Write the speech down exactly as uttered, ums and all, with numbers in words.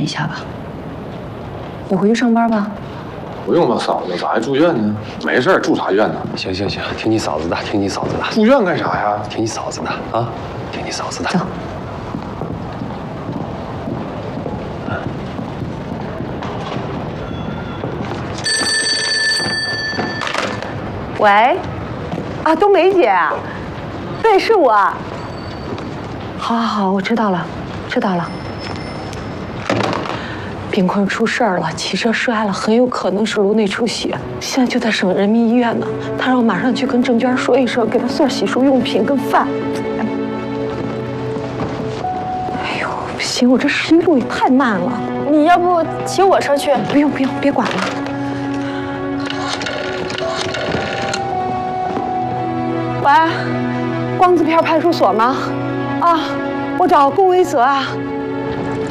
一下吧。你回去上班吧。 不用吧，嫂子，咋还住院呢？没事，住啥院呢？ 行行行，听你嫂子的，听你嫂子的。 住院干啥呀？ 听你嫂子的啊，听你嫂子的。 走。 喂，啊，冬梅姐，对，是我。好，好，好，我知道了，知道了。冰坤出事儿了，骑车摔了，很有可能是颅内出血，现在就在省人民医院呢。他让我马上去跟郑娟说一声，给他送洗漱用品跟饭。哎呦，不行，我这十一路也太慢了。 你要不骑我车去？ 不用，不用，别管了。喂，光字片派出所吗？啊，我找龚维泽啊。